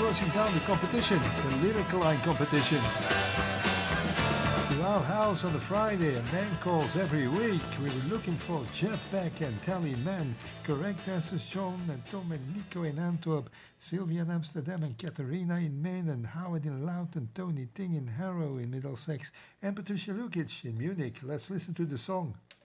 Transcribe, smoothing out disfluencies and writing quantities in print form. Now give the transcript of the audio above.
closing down the competition, the Lyrical Line competition. To our house on a Friday, a man calls every week. We were looking for Jet Beck and Tally Mann. Correct answers: John and Tom and Nico in Antwerp, Sylvia in Amsterdam and Catharina in Maine, and Howard in Loughton, Tony Ting in Harrow in Middlesex, and Patricia Lukic in Munich. Let's listen to the song.